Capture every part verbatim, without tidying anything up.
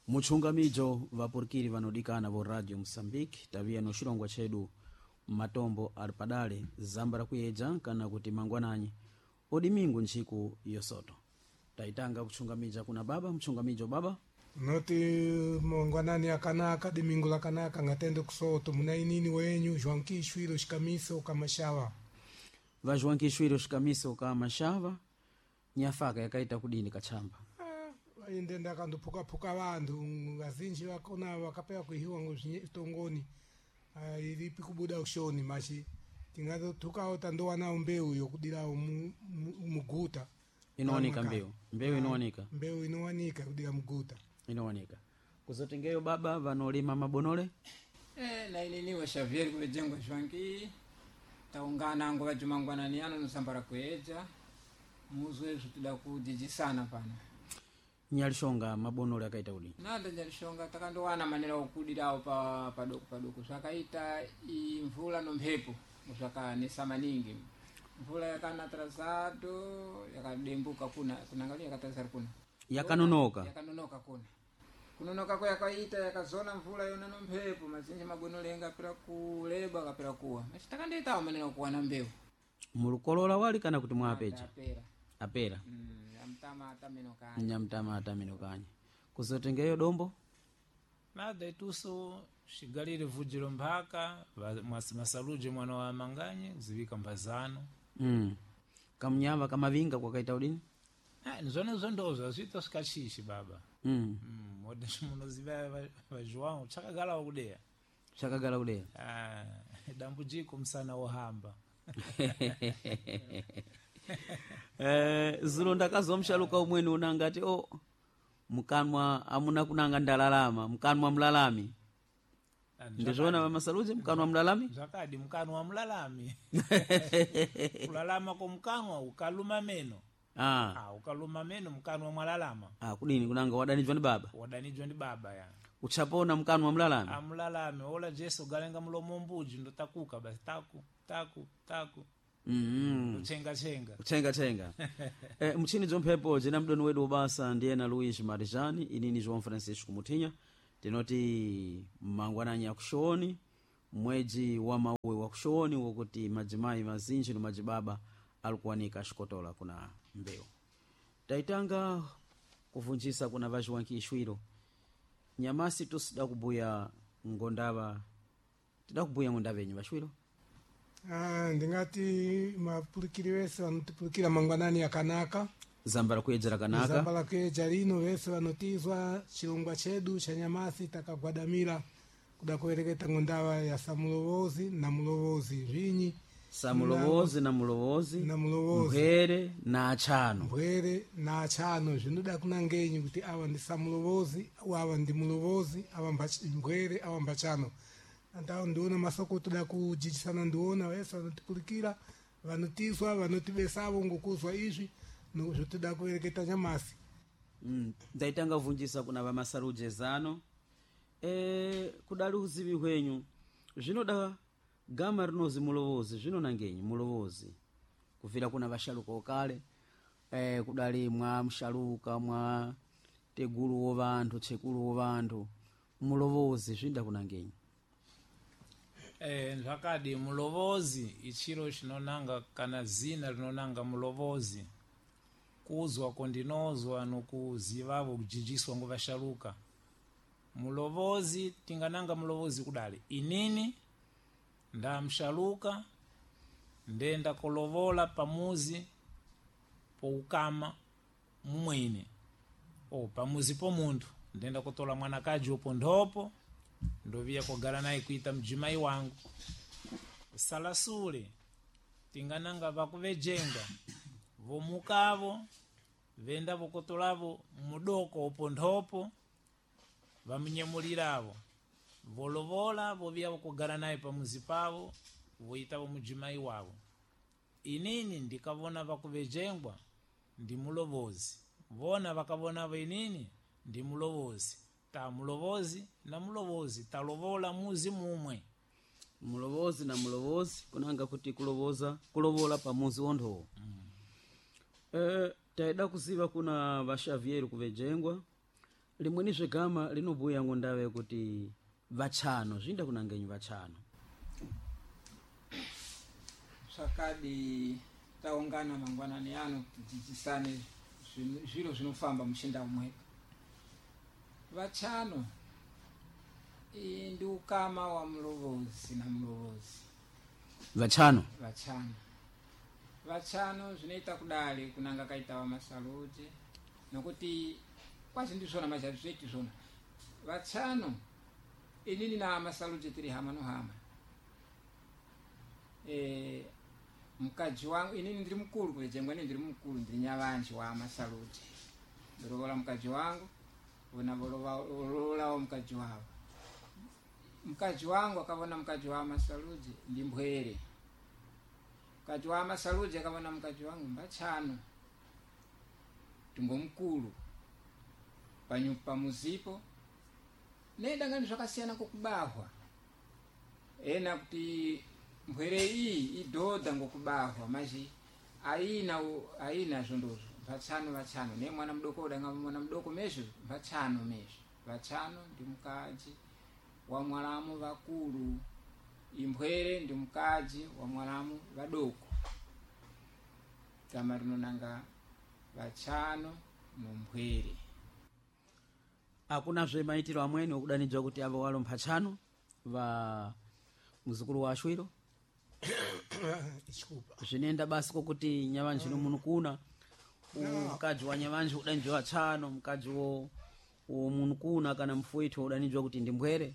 muchungamijo vapurikiri vanodikana vo radio Moçambique taviya no xilongwa chedu matombo ali padale zambala kuyeja kana kuti mangwananyi odimingu ntchiku yosoto taitanga kuchungamija kuna baba mchungamijo baba noti mangwanani akanaka dimingu lakanaka ngatende kusoto munainini wenyu Joankishwiro Shikamiso Kamashawa va Joankishwiro Shikamiso Kamashawa nyafaka yakaita kudini kachamba inde ndakanduphuka-phuka vantu vazinji vakona vakapewa kuhiwa ngozvitongoni uh, iripi kubuda ushoni machi tingatothukawo tandowana mbeu yokudirawo muguta inowanika mbeu mbeu inowanika mbeu inowanika kudira muguta inowanika kuzotengeyo baba vanolima mabonole eh na ininiwe Xavier kuvejengo Joanki taungana ngo vajumangwanani ano nosambara kueja muzwe zvitida kudijisana pana nyalishonga mabonole akaita uli nanda nyalishonga takandowana manera okudirawo pa padoko padoko zvakaita imvula nomphepo zvakanesa maningi mvula yakana atrasado yakadembuka kuna kunangalia yakatasara kuna yakanonoka yakanonoka kuna kunonoka kwa yakaita yakazona mvula yona nomphepo mazinji mabonole engapira kuleba kapira kuwa machitakandetawo manera okuwana mbeu mulukolola wali kana kuti mwapeja apera apera mm, nyamtama ataminokanya nyamtama ataminokanya kuzotengeyo dombo nada ituso shigalire vujiro mpaka masaluje mwana wa manganye zivika mbazano mm. kamnyava kamavinga kwakaita udini ah nizone zondozo zwito skachishi baba mm. mm modern muno ziva va João chakagala ukudea chakagala udea ah dambujiko msana ohamba eh zulo ndakazomshaluka umweni unangati o mkanwa amuna kunanga ndalalama mkanwa mlalami ndizona mamasaluje mkanwa mlalami zakadi mkanwa mlalami kulalama kwa mkanwa ukaluma meno ah ah ukaluma meno mkanwa mlalama ah kudini kunanga wadanijwa ni baba wadanijwa ni baba ya uchapona mkanwa mlalami ah mlalami ola Jesu galenga mlomo mbuji ndo takuka basi taku taku taku mm uchenga chenga uchenga chenga eh mchini jomphepo jina mdoni wedu ubasa ndiye na Luis Marijani inini João Francisco Mutinya tinoti mangwananya kushoni mweji wa mawe wa kushoni wokuti majimai mazinji no majibaba alikuwanika shikotola kuna mbeo taitanga kuvunjisa kuna vaji wankishwiro nyamasi tusida kubuya ngondava tida kubuya ngondava yenyu vashwiro ah ndingati mapurikiri wese vanotipurikira mangwanani akanaka zambala kuyedzera kanaka zambala kuyeja lino wese vanotizwa chilungwa chedu cha nyamasi takagwadamira kuda kuereketa ngondava ya samulovozi na mulovozi vinyi samulovozi na mulovozi na mulovozi mbwere na achano mbwere na achano zvinoda kunangenyi kuti awa ndi samulovozi awa ndi mulovozi awa mbwere awa mbachano andao ndiona masoko toda kujijisana ndiona wese vanotipurikira vanotizwa vanotibesavo ngokuzwa izvi nozvotoda kuereketa nyamasi mm ndaitanga vunjisa kuna vamasaluje zano eh kudali uzivi hwenyu zvinoda gama rinozi mulovozi zvinonangenyi mulovozi kuvira kuna vashaluka okale eh kudali mwa mshaluka mwa tegulu wo vantu chekulu wo vantu mulovozi zvinda kunangenyi eh zvakadi mulovozi ichiro chinonanga kana zina rinonanga mulovozi kuzwa kondinozwa nokuzivavo kujijiswa ngovashaluka mulovozi tingananga mulovozi kudali inini ndamshaluka ndenda kolovola pamuzi poukama mumwene o pamuzi po muntu ndenda kutola mwanakaji opo ndopo ndovia kogala naye kuita mjimai wangu salasule tingananga vakuvejenga vomukavo venda vokotolavo mudoko opo ndopo vamunyemuliravo volovola vovia vokogala naye pamuzi pavo voita vomujimai wavo inini ndikavona vakuvejengwa ndi mulovozi vona vakavona vainini ndi mulovozi ta mulovozi na mulovozi talovola muzi mumwe mulovozi na mulovozi kunanga kuti kulovoza kulovola pamuzi wondowo mm. eh taida kuziva kuna vashavyeru kuvejengwa limwenizve gama linobuya ngondawe kuti vatchano zvinda kunangenyi vatchano zvakadi taungana mangwanani ano tidzidzisane zviro zvinofamba muchinda umwe. Vatchano iyi ndi ukama wa mlovozi na mlovozi. vatchano Vatchano vatchano zvinoita kudali kunanga kaita wa masalute nokuti kwazi ndizvona majari zveti zvona. Vatchano inini na masalute tiri hama no hama. E, mkaji wangu inini ndiri mkulu kuvejengwa, ini ndiri mkulu ndiri nyavanji wa masalute. Ndorovola mkaji wangu una vololawo mkaji wavo. Mkaji wangu akavona mkaji wa masalute ndi mbwere. Mkaji wa masalute akavona mkaji wangu mbatchano tingo mkulu panyupa muzipo neda ngani zvakasiyana kukubahwa. Ena kuti mbwere iyi idhodha ngokubahwa maji aina aina zvondozvo vatchano vatchano ne mwana mudoko udanga mwana mudoko mezvo vatchano mezvo. Vatchano ndi mkaji wa mwalamu vakulu, imbwere ndi mkaji wa mwalamu vadoko. Gama rinonanga vatchano nombwere. akunazve maitiro amweni okudanidzwa kuti avo walo mphatchano va muzukuru wa ashwiro chikupa zvinenda basi kokuti nyavanji nomunukuna mkaji wa nyavanji udanidzwa vatchano, mkaji wo womunukuna kana mfuiti udanidzwa kuti ndi mbwere.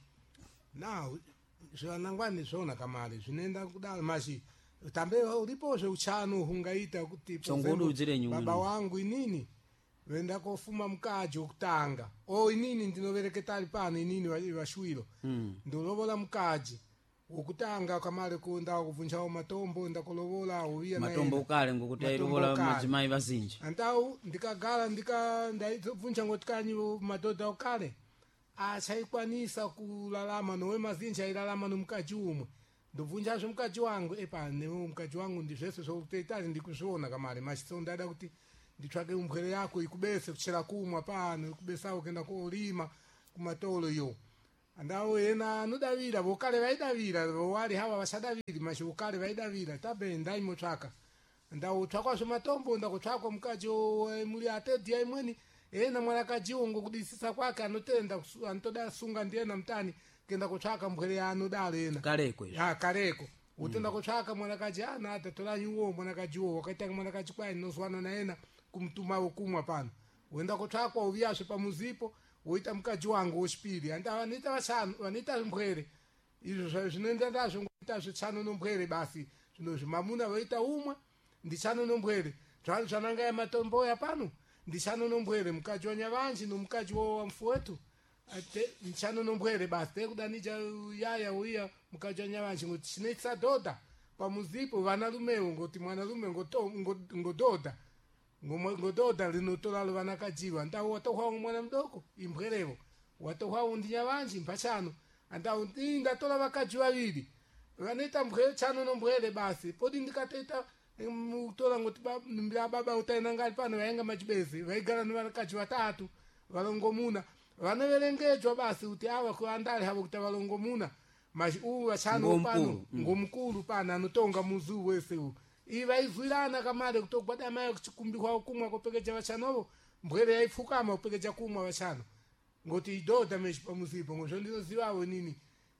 now zvanangwani zvona kamari zvinoenda kudala mashi tambe ulipozve uchano hungaita kuti Tsongodudzire nyumba. baba wangu inini venda kofuma mkaji wokutanga o inini ndinovereketali pano inini vashwiro Hmm. ndolovola mkaji wokutanga kamale kunda kuvunjawo matombo ndakolovola uviya matombo ukale ngokuti ailovola madzimai vazinji. antau ndikagara ndika ndaibvunja ngoti kanyi madhodha okale achaikwanisa kulalama nowe mazinji ailalama nomukadzi umwe ndobvunjazve mukadzi wangu epa newe mukadzi wangu ndizvese zvokutoitali ndikuzviona kamari machiso ndada kuti nditsvake umbwere yako ikubese kuchera kumwa pano ikubesawo kuenda koolima kumatolo iyo. Andau ena anodavira vokale vaidavira vowali hawa vachadaviri machi vokale vaidavira tabe ndaimotsvaka ndau tsvakwazve matombo ndakutsvakwa mukadzi muli atedhi yaimweni ena mwanakadziwo ngokudisisa kwake anotenda anotoda sunga ndiyena mtani kenda kutsvaka mbwere yaanodalo ena kaleko izvo. ya kareko utenda kutsvaka mwanakaji ana atatolanyiwo mwanakajiwo wakaita mwanakaji kwai nozwana naena kumtuma wokumwa pano wenda kutsvakwa uviyazve pamuzipo woita mukadzi wangu wechipiri anda vanoita vashanu vanoita mbwere izvo zvinoenda ndazvo ngoita zvechano nombwere basi zvino zvimamuna voita umwe ndichano nombwere zvali zvananga ya matombo ya pano ndichano nombwere mukadzi wa nyavanji nomukadzi wa mfuwetu ate ndichano nombwere basi tekudanija yaya uya mukadzi wa nyavanji ngoti chinoitisa dhodha pamuzipo vanarumewo ngoti mwanarume ngodhodha ngodhodha rinotolalo vanakajiwa ndau watohwawo mwana mudoko imbwerevo watohwawo ndi nyavanji mpachano andau ndatola vakaji vaviri vanoita mbwere chano nombwere basi podi ndikatoita mutola ngoti baba utaina ngali pano vainga machibezi vaigara nevakaji vatatu valongomuna vanoverengedzwa basi kuti ava kuandali havo kuti valongomuna machi uvu vachano pano ngomukulu pano anotonga muzu wese uwu iva ivhirana kamare kutogwada mai kuchikumbihwa kumwa kopekeja vachanovo mbwere yaipfukama kupekeja kumwa vachano ngoti idhodha mechi pamuzipo ngozvo ndinozivawo nini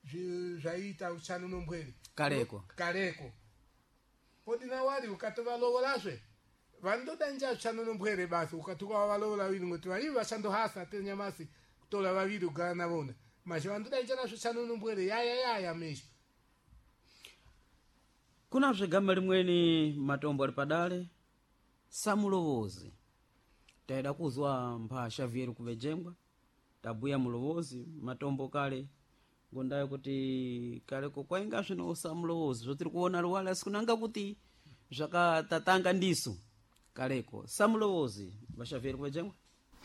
zvaita uchano nombwere kaleko kaleko podina wari ukatovalovolazve vanodanja uchano nombwere basi ukatuka valovola viri ngoti vaivi vachandohasa tenyamasi kutola vaviri kugara navona machi vanodanja nazvo uchano nombwere yaya yaya mechi. kunazve gama limweni matombo ali padale samulovozi taida kuzwa mphasha vyeru kuvejengwa tabuya mulovozi matombo kale ngondayo kuti kaleko kwainga zvino samulovozi zvotiri kuona luwale asikunanga kuti zvakatatanga ndiso kaleko samulovozi mphasha vyeru kuvejengwa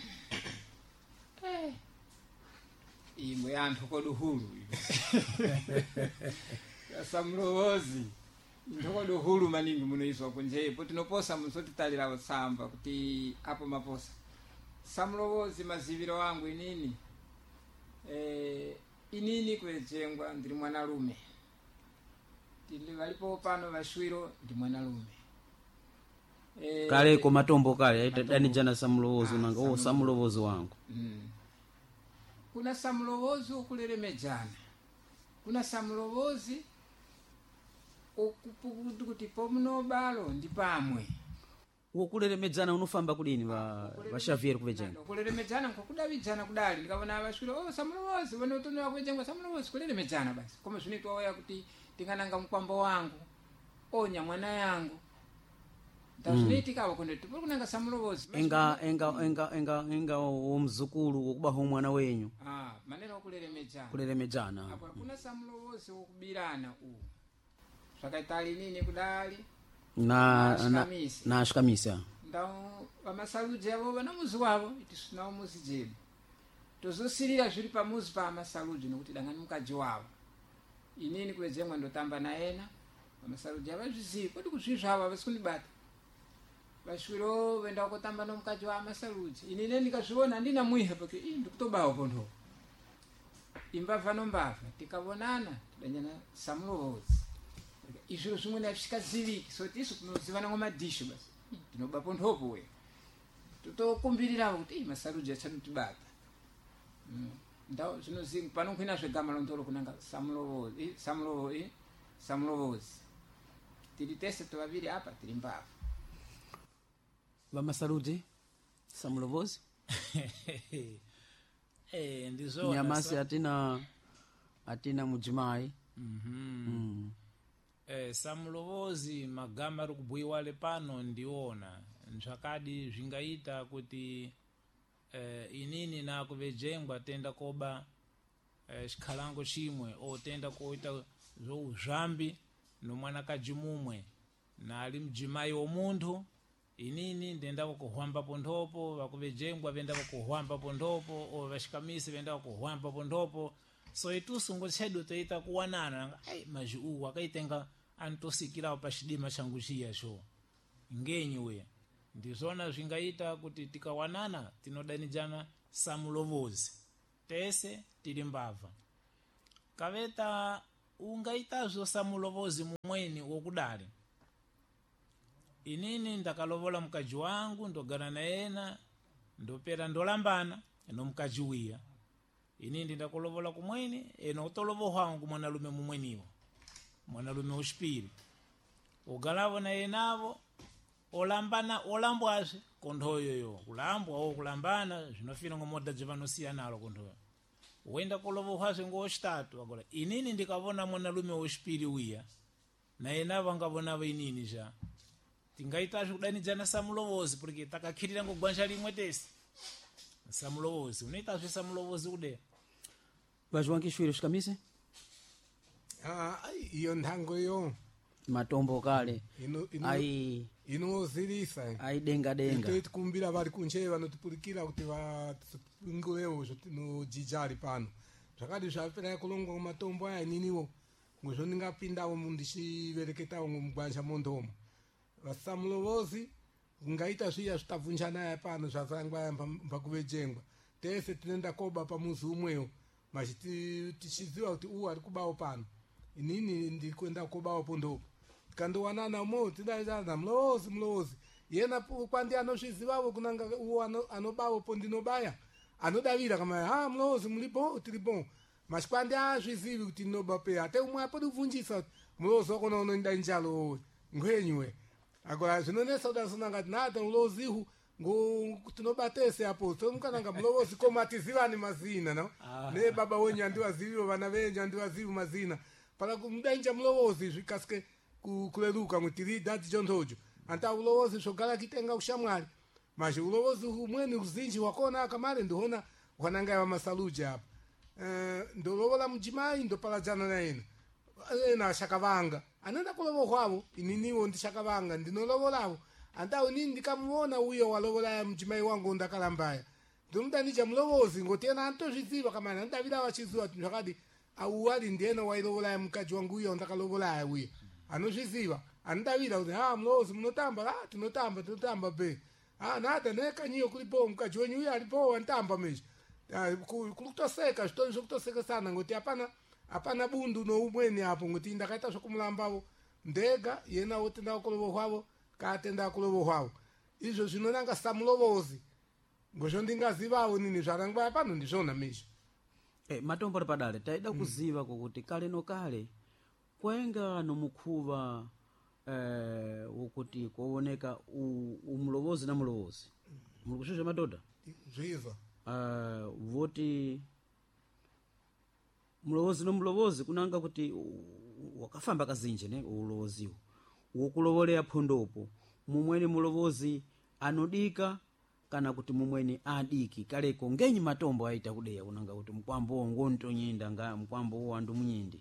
Eh. Imwe yantu koduhulu. Samulovozi. Ndokoduhulu maningi munoizwa kunje. Poti noposa musotitalira usamba kuti apo maposa. Samulovozi maziviro wangu inini e, inini kwejengwa ndiri mwanalume tili valipo pano vashwiro ndi mwanalume e, kale ko matombo kale aitadanijana samulovozi ah, nanga o samulovozi wangu mm. Kuna samulovozi okuleremejana, kuna samulovozi okupukuti kuti pomnobalo ndi pamwe wokuleremedzana unofamba kudini va vashavieri kuvejenga kuleremedzana nkokudavidzana kudali ndikavona vashwiro oh samulovozi vone utonowa kuvejenga samulovozi kuleremedzana basi koma zvinoitwa oya kuti tingananga mkwambo wangu onya mwana yangu ndazvinoitikawo kuno tipuri kunanga samulovozi enga enga enga enga enga womzukulu wokubaho mwana wenyu ah maneno okuleremedzana kuleremedzana apa kuna samulovozi wokubirana uwu zvakaitali nini kudali na na na shikamisa ndau vamasaludzi avo vana muzi wavo iti sinawo muzi jedu tozosirira zviri pamuzi pa masaludzi nokuti dangani mukadzi wavo inini kuwedzemwa ndotamba naena vamasaludzi avazvizivi kodi kuzvizvavo avasikunibata vashwiro venda kutamba nomukadzi wa masaludzi inine ndikazviona handina mwiha pake ii ndikutobawa ponto imbavha nombavha tikavonana tidanyana samulovozi izviro zvimwe nazvisikaziviki so tisu kunozivana ngomadhisho basi tinoba pontopo we totokumbirirawo kuti masaludzi achanotibata mm. ndau zvinozivi pano kuina zvegama lontoro kunanga samulovozi samulovozi samulovozi tiri tese tovaviri apa tiri mbavha vamasaludzi samulovozi eh ndizona nyamasi atina atina mudzimai mhm mm. eh samulovozi magama ari kubhuyiwa le pano ndiona zvakadi zvingaita kuti eh inini na kuvejengwa tenda koba eh chikhalango chimwe o tenda koita zvo uzvambi nomwana kajimumwe na ali mdzimai womuntu inini ndenda kuhwamba pondopo vakuvejengwa venda kuhwamba pondopo o vashikamisi venda kuhwamba pondopo so itusungo chedu toita kuwanana ai mazhiu wakaitenga antosikira pachidima changu chiya sho ngenyi we ndizona zvingaita kuti tikawanana tinodanijana samulovozi tese tiri mbavha kaveta ungaitazvo samulovozi mumweni wokudali inini ndakalovola mkaji wangu ndogana naena ndopera ndolambana eno mkaji wiya inini ndakulovola kumweni eno utolovo wangu mwanalume mumweniwo mwanalume ushipiri ugalavo na enavo olambana olambwazve konthoyoyo kulambwa o kulambana zvinofina ngomoda dzivanosiyana nalo konthoyo uenda kulovo hwazve ngochitatu agola inini ndikavona mwanalume ushipiri wiya na enavo angavonavo inini zha tingaita zvikudanijana samulovozi porque takakhirira ngogwanja limwe tese samulovozi unoita zve samulovozi kude vazhiwankishwiro shikamise ah iyo nthango yo matombo kale ino ino ai inozilisa ai denga denga ito tikumbira vari kunche vanotipurikira kuti vatingulewo zvotinojijari pano zvakati zvapera kulongwa kumatombo aya ininiwo ngozvo ndingapindawo mundichivereketawo mugwanja mondomo vasamulovozi ungaita zviya zvitabvunjana aya pano zvasangwa pakuvejengwa tese tinoenda koba pamuzi umwewo machiti tichiziva kuti uwu ari kubawo pano inini ndikuenda kobawo pondopo tikandowanana mo tidaizana mulovozi mulovozi yena kwandi anozvizivavo kunanga uwo anobawo pondinobaya anodavira kama ha mulovozi mulipo tiripo mashikwandi azvizivi kuti ndinoba pe ate umwe apodi kuvhunjisa mulovozi wakona unoenda njalo ngwenywe agora zvinonesa kuti asonangati nata mulovozihu ngo tinobatese apo tomukananga mulovozi koma tizivani mazina no ah. Ne baba wenyu andiwaziviwo vana venyu andiwazivi mazina para kumudainja mulovozi zvikasike kuleruka mutiri dati chontojo anta ulovozi zvogara kitenga kushamwari mazhe ulovozi umweni uzinji wakona akamare ndoona wananga vamasaludzi apa uh, ndolovola mudzimai ndopaladzana naena ena ashakavanga anoenda kulovohwavo ininiwo ndishakavanga ndinolovolavo andau nini ndikamuona uyo walovolaya mudzimai wangu ndakalambaya ndomudanija mulovozi ngoti ena antozviziva kamana ndavira vachiziva kuti zvakadi auwali ndiena wailovolaya mukadzi wangu uyo ndakalovolaya uyo anozviziva anodavira kuti ha mulovozi munotamba ha tinotamba tinotamba be ah nada neka nyiyo kulipo mkaji wenyu uya alipo wantamba meji kulutoseka zitoni zokutoseka sana ngoti hapana hapana bundu no umweni hapo ngoti ndakaita sokumulambavo ndega yena utenda kulovo hwavo katenda kulovo hwavo izvo zvinonanga samulovozi ngozvo ndingazivawo nini zvarangwa pano ndizvona meji Eh, matombo padale taida kuziva kokuti kale nokale kwenga nomukhuva eh wokuti kuoneka umlovozi na mlovozi mulikushusha madoda zviza uh, voti mlovozi no mlovozi kunanga kuti wakafamba kazinje ne ulovoziwo wokulovolera phondopo mumweni mlovozi anodika kana kuti mumweni adiki kaleko ngenyi matombo aita kudeya kunanga kuti mkwambo ngontonyinda nga mkwambo wandu munyindi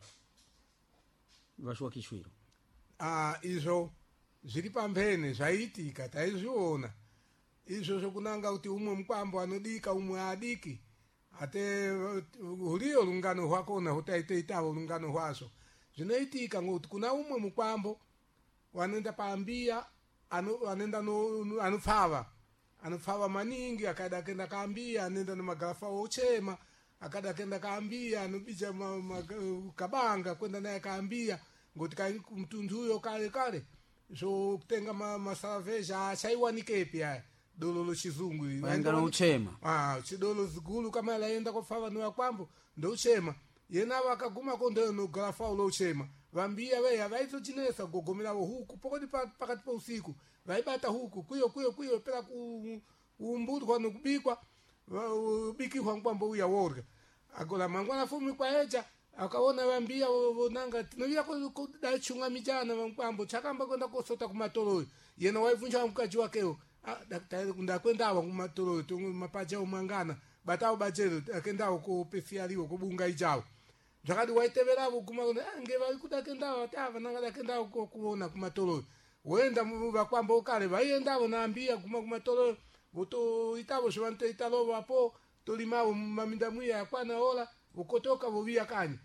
vashwa kishwiro ah izvo zviri pamphene zvaitika taizviona izvo zvokunanga kuti umwe mkwambo anodika umwe adiki ate huliyo lungano hwakona hutaitoitavo lungano hwazvo zvinoitika ngokuti kuna umwe mukwambo wanoenda paambiya anoenda anopfava anopfava maningi akada kenda kaambiya anoenda nemagarafa ochema akada kenda kaambiya anobija kabanga kwenda naye kaambiya ngoti kai mtunduyo kale kale zvokutenga masalaveja achaiwanikepi aya dolo lochizungu waingana uchema ah chidolo zigulu kama alaenda kofava nowakwambo ndouchema yena vakaguma kondo nogarafa ulouchema vambiya veya vaitochinesa kugogomerawo huku pokoti pakati pousiku vaibata huku kuyo kuyo kuyo pera kuumburwa nokubikwa ubikihwa mkwambo uya worya agola mangwana fumi kwaeja akaona vambiya vonanga tinovira kudaichunga mijana vamkwambo chakamba kwenda kosota kumatoroyo yena waivunja mkaji wakewo daktari ndakwendawa kumatoroyo tongo mapacha umangana batawo bachero akendawo kopesialiwo kubunga ichawo zvakati waiteveravo kuma ngevari kudakendawo tava nanga dakendawo kuona kumatoroyo woenda vakwambo kale vaiendavo naambiya kuma kumatoroyo votoitavo zvavanotoita lovapo tolimavo mumaminda mwiya yakwana ola vokotoka voviya kanyi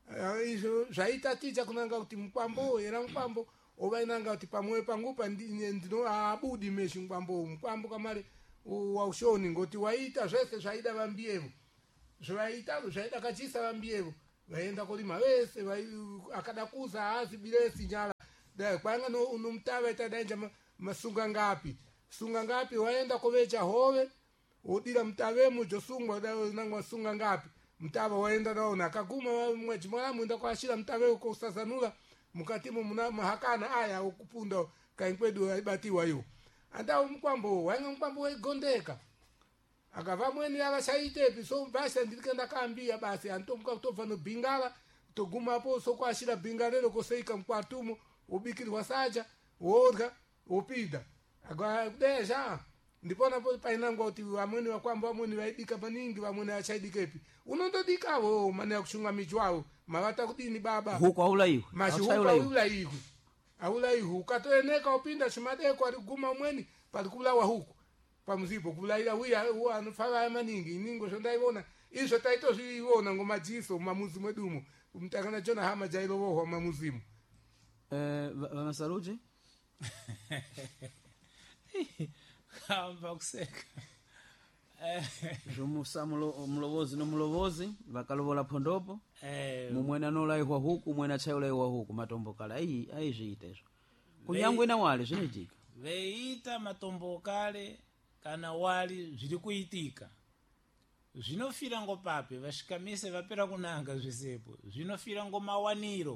izvo zvaitaticha kunanga kuti mkwambo era mkwambo ovainanga kuti pamweyo pangupa ndino abudi meshi mkwambo mkwambo kamari waushoni ngoti waita zvese zvaida vambiyevo zvaitavo zvaida kachisa vambiyevo vaenda kulima vese akada kuza hazi bilesi nyala kwanga nomutava itadainja masunga ngapi sunga ngapi waenda kovecha hove wodira mutavemo josungwa nanga masunga ngapi mtava waenda naona akaguma mweji mwala mwenda kwashira mtaveo kousazanula mukatimo muna mahakana aya okupunda kainkwedu aibatiwa yo andao mkwambo wainga mkwambo waigondeka akava mweni avachaitepi so basi ndikenda kaambiya basi antomka kutobva nobhingala togumapo sokwashira bhingalelo koseika mkwatumo ubikirwa saja worya wopida akadeja ndipona po painangwa kuti vamweni vakwamba vamweni vaidika maningi vamweni vachaidikepi unondodikawo mane yakushunga michwawo mavata kudini baba huko aulaiwe mashi huko aulaiwe aulaiwe ukatoeneka upinda chimadeko aliguma mweni palikulawa huko pamuzipo kulaila uya uwa anofava maningi iningo zvondaiona izvo taitozviona ngomadziso mumamuzi mwedumo mtakana jona hama jailovohwa mumamuzimu eh vamasaluje kamba kuseka zvomusa mlovozi nomlovozi vakalovola phondopo eh mumwena nolaihwa huku mwena chayolaihwa huku matombo kale ai aizviita izvo kunyangwe na wale zvinoitika veita matombo kale kana wali zviri kuitika zvinofira ngopape vasvikamise vapera kunanga zvisepo zvinofira ngomawaniro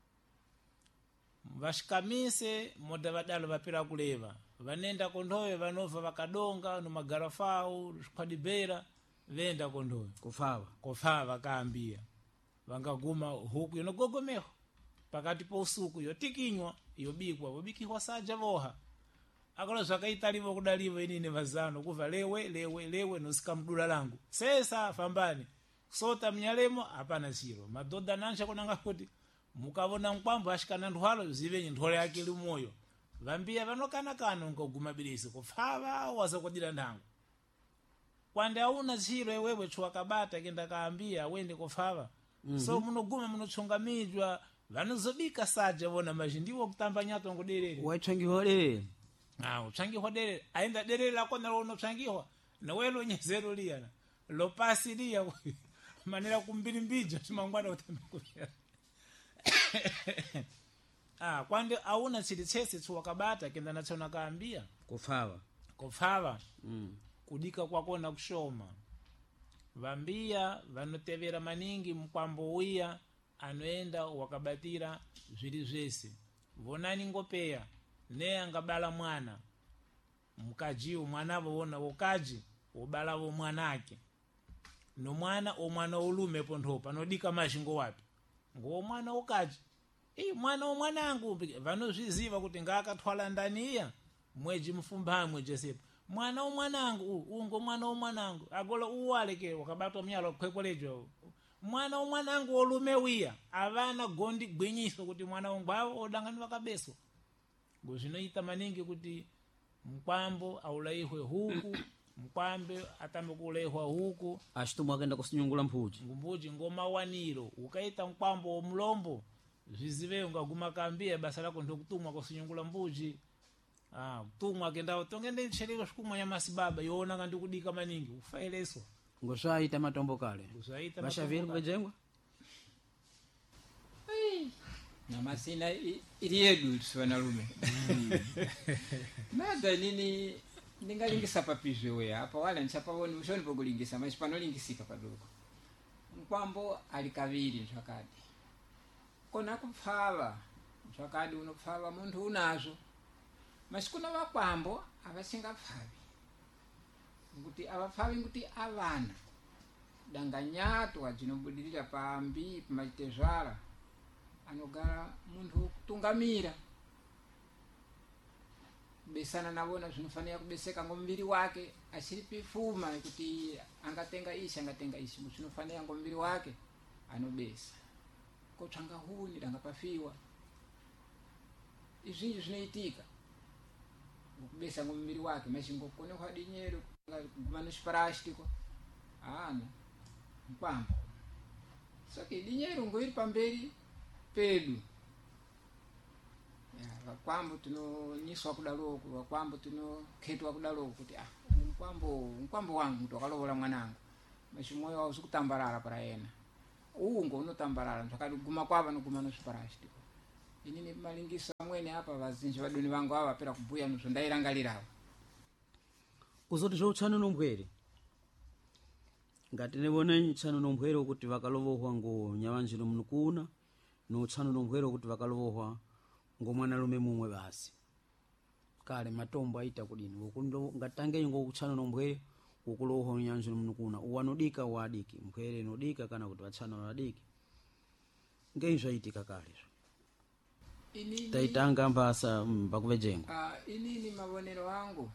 vasvikamise moda vadalo vapera kuleva vanenda kondove vanova vakadonga nomagarafau zvikwadibera venda kondove kufava kufava kaambiya vangaguma huku inogogomeho pakati pousuku yotikinywa yobikwa vobikihwa saja voha akalo zvakaitalivo kudalivo inini vazano kuva lewe lewe lewe nosikamudula langu sesa fambani kusota mnyalemo hapana chiro madhodha nansha kunanga kuti mukavona mkwambo ashikana ndwalo zivenyi ndwalo yake limoyo vambiya vanokanakana ngoguma bilisi kufava wasakodira ndango kwande auna chiro iwewe chwakabata kenda kaambiya wende kufava mm -hmm. So munoguma munochonga mijwa vanozobika saja vona mazhi ndiwo kutamba nyato ngoderere waitsangiwa derere ah upsangihwa dere ainda dere lako nalo unopsangihwa nawelo nyezero liyana lopasi liya manera kumbiri mbijo chimangwana utamikuya ah kwande auna silitsese tsuwakabata kenda natsona kaambia kufawa kufava mm. kudika kwakona kushoma vambia vanotevera maningi mkwambo uya anoenda wakabatira zviri zvese vonani ngopeya ne angabala mwana mukajiwo mwana vona wokaji wobala vo mwanake no mwana o mwana ulume pontho panodika mashingo wapi ngo mwana wokaji eh mwana o mwanangu vanozviziva kuti ngakathwala ndaniya mweji mfumbamwe jesepo mwana o mwanangu ungo mwana o mwanangu agola uwaleke wakabatwa myalo kwekwelejo mwana o mwanangu olume wiya avana gondi gwinyiso kuti mwana ongwawo odangani vakabeso ngo zvinoita maningi kuti mkwambo aulaihwe huku mkwambe atambe kuulaihwa huku achitumwa akaenda kusinyungula mphuji ngumbuji ngoma waniro ukaita mkwambo omulombo zvizive ungaguma kambia basa lako ndokutumwa kusinyungula mbuji ah kutumwa kenda tongende nchelero shikumwa ya masibaba yona kandi kudika maningi ufaileso ngoshaita matombo kale ngoshaita bashaviri kubejengwa na masina ili yedu tuswana lume nada nini ndingalingisa papizwe we hapa wala nchapawoni ushoni pokulingisa mashi panolingisika padogo mkwambo alikaviri nchakadi kona kupfava nchakadi unopfava muntu unazo mashi kuna wakwambo avasingapfavi nguti avapfavi nguti avana danganyato ajinobudirira pambi pamachitezvara anogara muntu kutungamira besana navona zvinofanira kubeseka ngomuviri wake achiri pifuma kuti angatenga ishi angatenga ishi zvinofanira ngomuviri wake anobesa kotsvanga huni danga pafiwa izvinji zvinoitika kubesa ngomuviri wake mashingokone kwadinyero kumanoshparashtiko ana mkwambo soke dinyero ngoiri pamberi pedu ya vakwambo tinonyiswa kudaloko vakwambo tinokhetwa kudaloko kuti ah mkwambo mkwambo wangu ndokalovola mwanangu mashi moyo wauzi kutambarara para yena uungo unotambarara zvakaduguma kwava noguma noshiparashtiko inini malingiso amwene apa vazinji vadoni vangu ava apera kubhuya nozvo ndairangalirawo uzoti zvoutshano nombwere ngati nevonenyi tshano nombwere ukuthi vakalovohwa ngo nyavanjiro mnukuna noutshano nombwere ukuthi vakalovohwa ngomwanalume mumwe basi kale matombo aita kudini ukundo ngatange ngo utshano nombwere ukulovohwa nyanjiro mnukuna uwanodika wadiki mbwere nodika kana kuti vatshano wadiki ngeizvo aitika kale inini taitanga mbasa pakuvejenga ah inini mavonero angu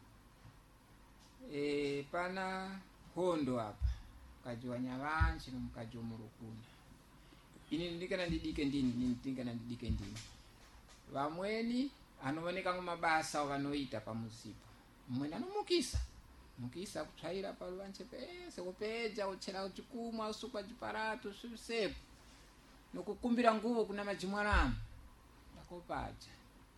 e pana hondo apa kajiwa nyavanji nomkajiwa murukuna inini ndikana ndidike ndini ndikana ndidike ndini vamweni anooneka ngomabasa vanoita pamuzipo mumweni anomukisa mukisa kutsvaira paruvanche pese kupeja uchera chikumwa usukwa chiparato zvisepo nokukumbira nguvo kuna majimwaramu ndakopaja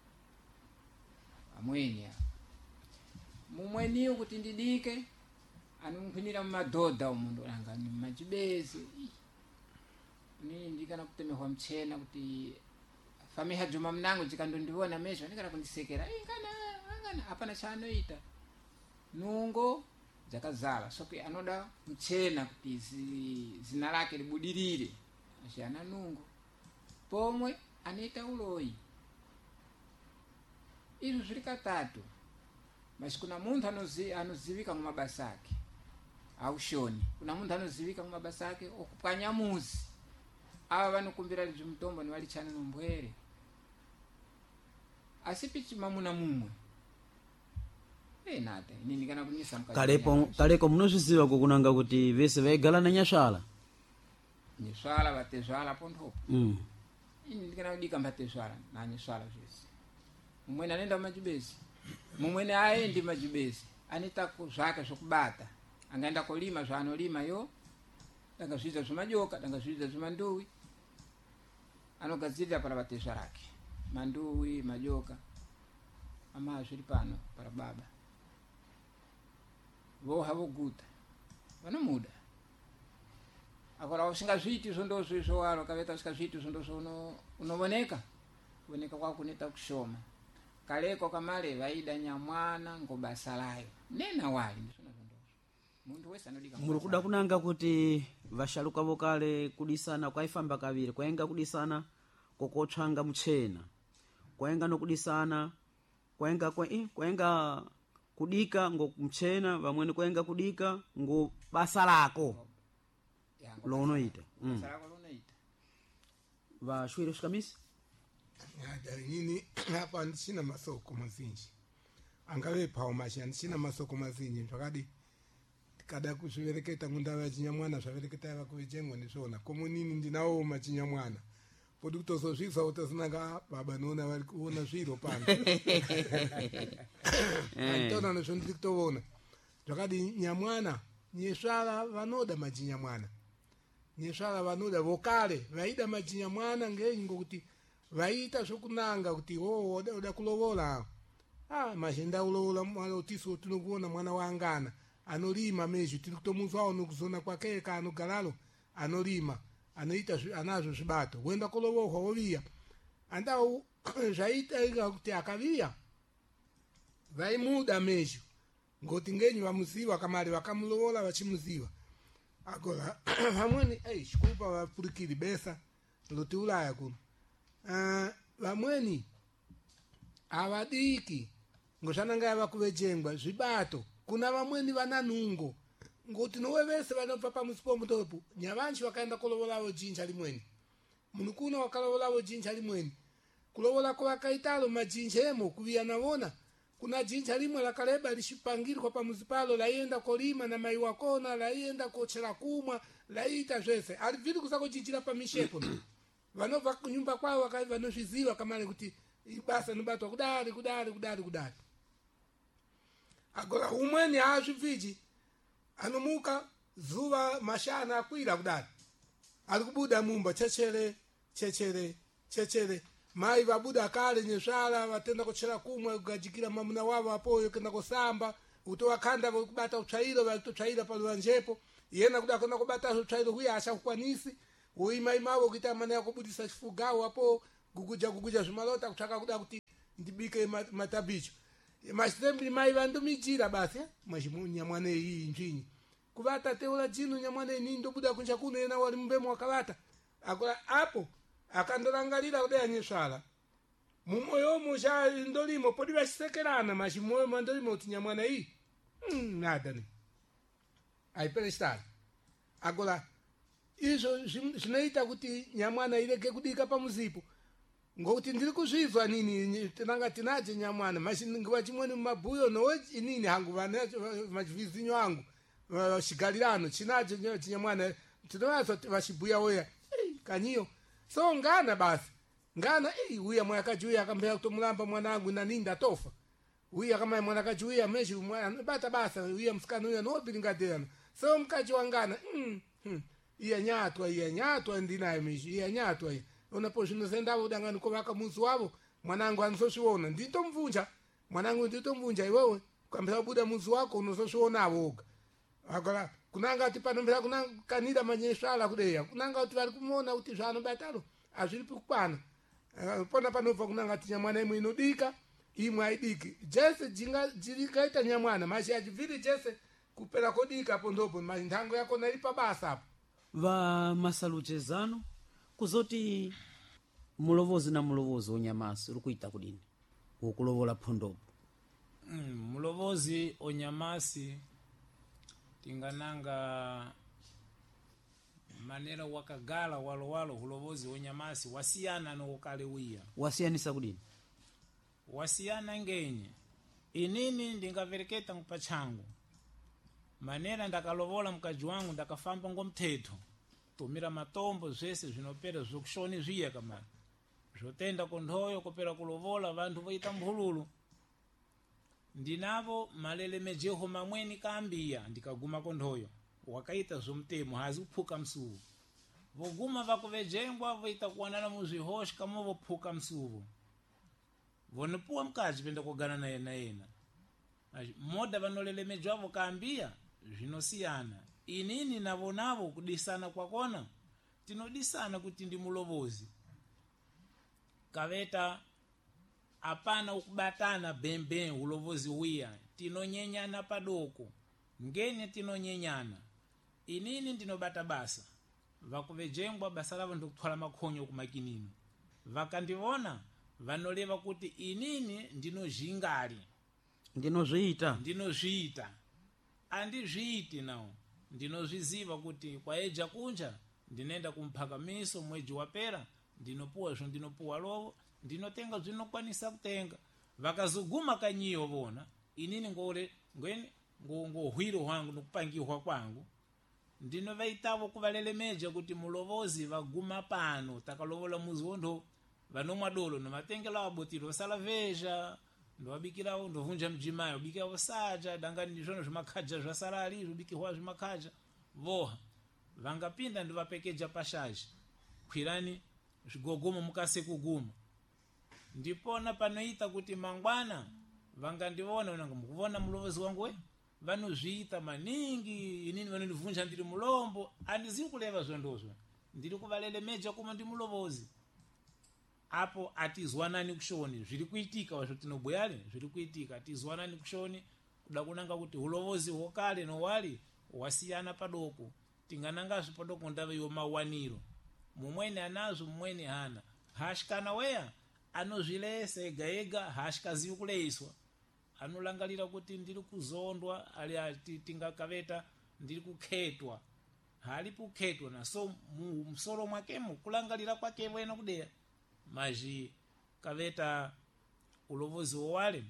vamweni apa mumweniyo kuti ndidike anompinira mumadhodha umundu anga ni majibezi nini ndikana kutemehwa mchena kuti famiha juma mnangu chikandondiona mesho ndikana kundisekera eh kana angana hapana chanoita nungo dzakazala soke anoda mchena kuti zi, zina lake libudirire ashana nungo pomwe anoita uloyi izvo zviri katatu mas kuna muntu anozi anozivika mumabasa ake aushoni kuna muntu anozivika mumabasa ake okupwanya muzi ava vanokumbira zvimutombo nevalichana nombwere asi pichi mamuna mumwe eh nada inini kana kunyisa mukati kalepo kaleko munozviziva kukunanga kuti vese vaigala nanyashala nyashala vatezvala pontho mm ini ndikana kudika mbatezvala na nyashala zvese mumwe anenda kumajibezi mumwe aendi majibezi anita kuzvaka zvokubata angaenda kolima zvaanolima yo danga zviita zvemajoka danga zviita zvemanduwi anogadzirira para vatezva rake manduwi majoka amazviri pano para baba voha voguta vanomuda agora usingazviti izvo ndozvo izvo waro kaveta usingazviti izvo ndozvo uno unovoneka kuoneka kwakuneta kushoma kaleko kamale vaida nyamwana ngobasa layo nena wali ndizvona zvondozvo muntu wese anodika muri kuda kunanga kuti vashaluka vokale kudisana kwaifamba kaviri kwaenga kudisana kokotsvanga muchena kwaenga nokudisana kwaenga kwa eh, kwaenga kudika ngomchena vamweni kwaenga kudika ngo basa lako lonoita basa lako lonoita vashwire svikamisi Yada nini hapa handisina masoko mazinji angave pao mashi handisina masoko mazinji zvakadi tikada kuzvivereketa mundava yachinyamwana zvavereketa vakuvejengwa ndizvona komunini ndinawo machinyamwana podi kutozozvisa utozinanga baba noona vari kuona zviro pano anditona nezvo ndiri kutoona zvakadi nyamwana nyesvara vanoda machinyamwana nyesvara vanoda vokale vaida machinyamwana ngenyi ngokuti vaita zvokunanga kuti wo oda kulovola ah mazhinda ulovola mwana utiso tinokuona mwana waangana anorima mezvi tiri kutomuzwawo nokuzona kwake kaanogalalo anorima anoita anazvo zvibato wenda kulovohwa woviya andau zvaita kuti akaviya vaimuda mezvi ngoti ngenyi vamuziva kamari vakamulovola vachimuziva agora vamweni ei chikupa vapurikiri besa lotiulaya kuno Uh, vamweni avadiki ngozvananga yava kuvejengwa zvibato kuna vamweni vana nungo ngoti nowe vese vanobva pamusi pomutopo nyavanji vakaenda kulovolavo jinja limweni munhu kuno wakalovolavo jinja limweni kulovola kwavakaitalo majinjemo kuviya navona kuna jinja limwe lakareba lichipangirwa pamusi palo laienda kolima na mai wakona laienda kochera kumwa laiita zvese alivhiri kusakochinjira pamishepo vanobva kunyumba kwavo vanozviziva kamare kuti ibasa nobatwa kudari kudari kudari kudari agora umweni haazvibviji anomuka zuva mashana akwira kudari ari kubuda mumba chechere chechere chechere mai vabuda kale nyesvara vatenda kuchera kumwe kugadzikira mamuna wavo apoyo kenda kusamba utovakanda kubata utsvairo vaitotsvaira paluvanjepo yena kuda kenda kubata utsvairo huye achakukwanisi uimaimavo kuita mana yakubudisa chifugawo apo guguja guguja zvimalota kutsvaka kuda kuti ndibike matabicho masitembiri mai vandomijira basi mwachimunyamwana iyi nzvinyi kuvata teula jinu nyamwana ini ndobuda kunja kuno yena wari mumbemo wakavata akora apo akandorangarira kudai anyesvara mumoyomo cha ndolimo podi vachisekerana machimoyo mandolimo kuti nyamwana iyi mm, nadani aiperestari agora izvo zvinoita kuti nyamwana irege kudika pamuzipo ngokuti ndiri kuzvizwa nini tinanga tinaje nyamwana mashingiwa chimweni mumabhuyo nowe inini hangu machivizinyo angu chigarirano chinaje chinyamwana tinovaza vachibhuya oya kanyiyo so ngana basi ngana uya mwakajuya akambea kutomulamba mwanangu nanini ndatofa uya kama mwanakaji uya meshi bata basa uya msikana uya nobiringaderano so mkaji wangana mm, mm. iya nyatwa iya nyatwa ndinayo mishi iya nyatwa iya unapo zvinozenda udangani kovaka muzi wavo mwanangu anozozviona nditomvunja mwanangu nditomvunja iwewe ukambira buda muzi wako unozozviona avoga akala kunanga kuti panombira kunakanira manyesvala kudeya kunanga kuti vari kumuona kuti zvanobatalo hazviri kukwana uh, pona panobva kunanga kuti nyamwana imwe inodika imwe aidiki jese jirikaita nyamwana mashi achibviri jese kupera kodika apo ndopo ndango yakona iri pabasa apo va masaluchezano kuzoti mulovozi na mulovozi onyamasi uri kuita kudini ukulovola phondopo mm, mulovozi onyamasi tingananga manera wakagala walo walo hulovozi onyamasi wasiyana no ukale wiya wasiyanisa kudini wasiyana ngenye inini ndingavereketa mpachangu manera ndakalovola mkaji wangu ndakafamba ngomthetho tumira matombo zvese zvinopera zvokushoni zviya kamani zvotenda kondhoyo kopera kulovola vantu voita mphululu ndinavo malele mejeho mamweni kaambiya ndikaguma kondhoyo wakaita zvomutemo hazi kuphuka msuvo voguma vakuvejengwa voita kuwanana muzvihoshi kama vophuka msuvo vonepuwa mkazi penda kugana na yena yena moda vanolelemedzwa avo kaambia zvinosiyana. Inini navo navo kudisana kwakona tinodisana kuti ndi mulovozi kaveta apana ukubatana bembe ulovozi wiya tinonyenyana padoko ngene tinonyenyana. Inini ndinobata basa vakuvejengwa basa lavo ndikutwala makhonyo kumakinino vakandivona vanoleva kuti inini ndinozhingali ndinozviita ndinozviita andizviiti nawo ndinozviziva kuti kwaeja kunja ndinenda kumphakamiso mweji wapera ndinopuwa zvo ndinopuwa lovo ndinotenga zvinokwanisa kutenga vakazoguma kanyiyo vona inini ngore ngweni ngohwiro hwangu nokupangihwa kwangu ndinovaitavo kuvalelemeja kuti mulovozi vaguma pano takalovola muzi wondo vanomwa dolo nomatengela abotiro vasala veja ndowabikirawo ndovunja mjimayo bikirawo saja dangani zvono zvimakhaja zvasala ali zvobikirwa zvimakhaja voha vangapinda ndivapekeja pashaji kwirani zvigogomo mukase kuguma ndipona panoita kuti mangwana vangandivona unanga mukuvona mulovozi wangu we vanozviita maningi inini vanondivunja ndiri mulombo andizivi kuleva zvondozvo ndiri kuvalelemeja kuma ndi mulovozi apo atizwanani kushoni zviri kuitika wazvo tinobuyale zviri kuitika atizwanani kushoni kuda kunanga kuti ulovozi hwokale nowali wasiyana padoko tingananga zvipadoko ndave yomawaniro mumweni anazo mumweni hana hashikana weya anozvilesa ega ega hashikazivi kuleiswa anolangalira kuti ndiri kuzondwa ali ati tingakaveta ndiri kukhetwa hali kukhetwa na so msoro mwakemo kulangalira kwake wena kudeya maji kaveta ulovozi wowale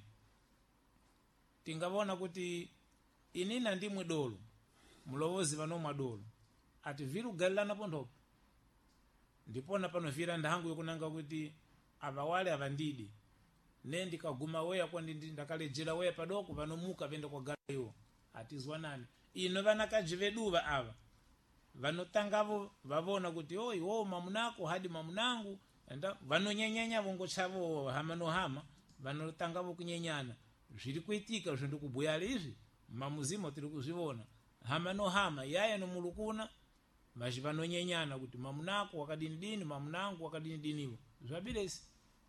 tingavona kuti inina ndimwe dolo mulovozi vanomwa dolo ati viru galilana pondopo ndipona panovira ndahangu yokunanga kuti avawale avandidi ne ndikaguma weya kwa ndakalejera weya padoko vanomuka venda kwa galayo atizwanani ino vanakajiveduva ava vanotangavo vavona kuti oi wo mamunako hadi mamunangu enda vanonyenyanya vongo chavo hama no hama vanotangavo kunyenyana zviri kuitika zvo ndikubhuya izvi mamuzimo tiri kuzviona hama no hama yaya no mulukuna vachi vanonyenyana kuti mamunako wakadini dini mamunangu wakadini diniwo zvabilesi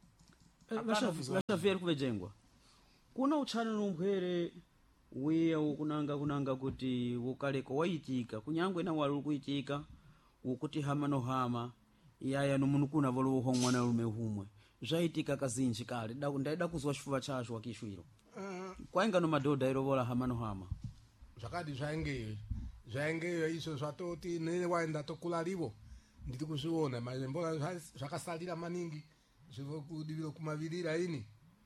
vachaveri kuvejengwa kuna uchana nomphwere wiya ukunanga kunanga kuti ukaleko waitika kunyangwe na wali kuitika ukuti hama no hama yaya nomunukuna volo uhongwa na lume humwe zvaitika kazinji kale ndaida kuzwa chifuva chacho wakishwiro uh, kwainga no madhodha irovola hama no hama zvakati zvaingeyo zvaingeyo izvo zvatoti nene waenda tokulalivo ndiri kuzviona mazembora zvakasalira maningi zvokudiviro kumavirira ini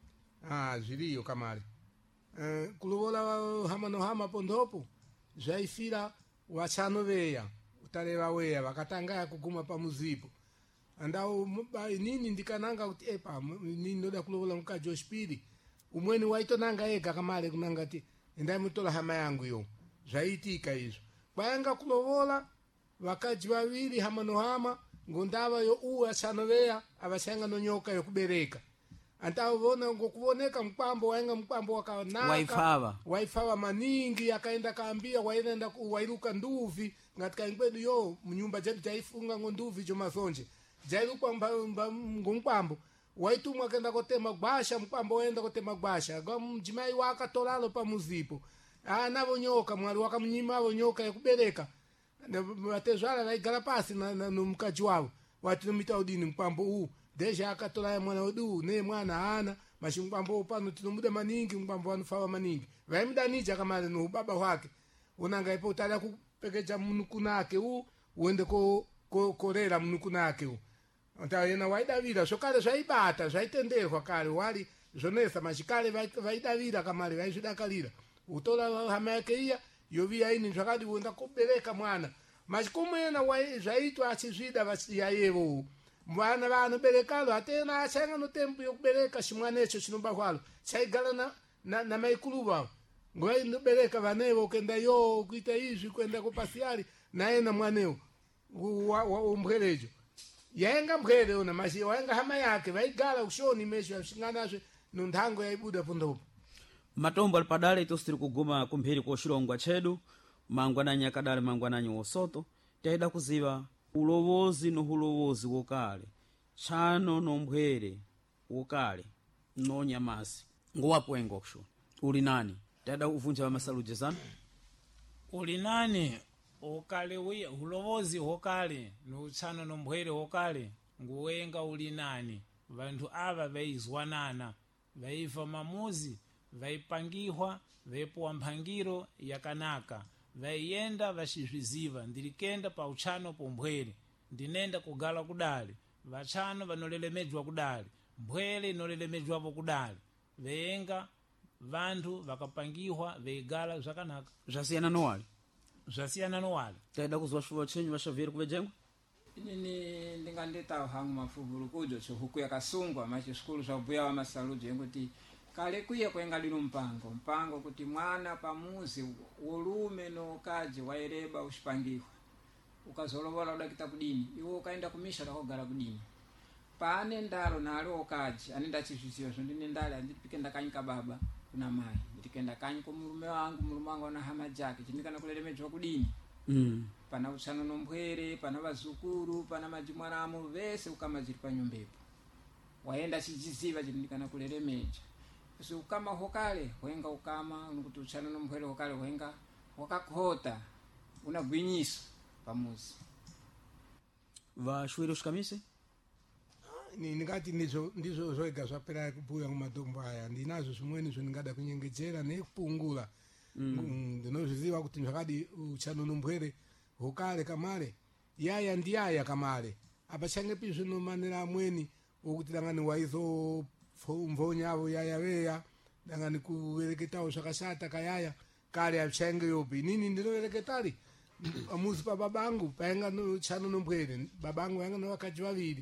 ah zviriyo kamari uh, kulovola hama no hama pondopo zvaifira wachano veya utareva weya vakatanga kuguma pamuzipo andao inini ndikananga kuti epa nini ndoda kulovola mukaji wechipiri umweni waitonanga ega kamari kunanga ti endai mutola hama yangu yo zvaitika izvo kwayanga kulovola vakaji vaviri hama no hama ngondava yo uwa chanoveya avachanga no nyoka yokubereka antavona ngokuvoneka mkwambo wainga mkwambo wakanaka waifava waifava maningi akaenda kaambia waenda wairuka nduvi ngati kaingwedu yo mnyumba jedu taifunga ngonduvi jomasonje jairuka ngomkwambo waitumwa kenda kotema gwasha mkwambo waenda kotema gwasha mjimai wakatolalo pamuzipo anavo nyoka mwali wakamnyimavo nyoka yokubereka vatezvala vaigara pasi nomukaji wavo wati nomita udini mkwambo huu deja akatolaya mwana wedu ne mwana ana mashi mkwambo pano tinomuda maningi mkwambo wanofava maningi vaimudanija kamari no baba wake unanga ipo utala kupekeja munukunake huu uende ko korera munukunake huu antayena waidavira zvokale zvaibata zvaitenderwa kare wali zvonesa mashikale vaidavira kamari vaizvidakalira utola hama yake iya yoviya ini zvakadi uenda kubereka mwana machikumena zvaitwa achizvida vachiyayevo mwana vanoberekalo atena achanga no tempo yokubereka chimwana icho chinobarwalo chaigara na, na, na maikulu vavo nguva inobereka vanevo kuenda yo kuita izvi kuenda kupasiyari naye na mwanewo umbwerejo yainga mbwere ona mashi wainga hama yake vaigara kushoni mesho vashinganazve nunthango yaibuda pundopo. matombo ali padale ito sitiri kuguma kumphiri koxilongwa chedu mangwananyi akadale mangwananyi wosoto tayida kuziva ulowozi nohulowozi wokale tchano nomphwere wokale nonyamasi ngowapwengo kusho uli nani tayida uvunja wa masaluje zanu uli nani okale wiya ulowozi hokale nuutchano nomphwere hokale nguwenga uli nani vanthu ava vaizwanana vaiva mamuzi vaipangihwa vaipuwa mphangiro yakanaka vaiyenda vacizviziva ndilikenda pa utchano pomphwere ndinenda kugala kudali vatchano vanolelemedzwa kudali mphwere inolelemedzwapo kudali vayenga vanthu vakapangihwa vaigala zvakanaka zvasiyana nowali zvasiyana nowali tayida kuziwa xifuwa chenyu vaxaviyeri kuvejengwa inini ndingandita hangu mafuvulu kujo chihuku yakasungwa machisikulu zvabuya wa masaluje kuti kale kuye kwenga lino mpango mpango kuti mwana pamuzi wolume nokaji waireba uxipangihwa ukazolovola udakita kudini iwo ukaenda kumisha takogala kudini pane ndalo nalo okaji anenda chizviziyo zvo ndine ndale andipikenda kanyi kababa kuna mai ndikenda kanyi kwa mulume wangu mulume wangu ana hama jake chindikana kulelemedzwa kudini mm. pana utchano nomphwere pana vazukuru pana majimwaramo vese ukama ziri panyumbepo waenda chijiziva chindikana kulelemedza kusi ukama hokale hwenga ukama unokuti utchano nomphwere hokale hwenga hwakakhota unagwinyiso pamuzi vaxwiri uxikamise Ni ndingati ndizo ndizo zoiga zvapera kubuya mumatombo aya ndinazo zvimweni zvendingada kunyengedzera nekupungula mm. ndinozviziva kuti zvakadi utchano nomphwere hokale kamale yaya ndiyaya kamale apachangepi zvinomanira amweni wokuti dangani waizo mvonyavo yaya veya dangani kuvereketawo zvakashata kayaya kale apichange yopi nini ndinovereketali amuzi pa babangu paenga utchano nomphwere babangu yanga novakaji vaviri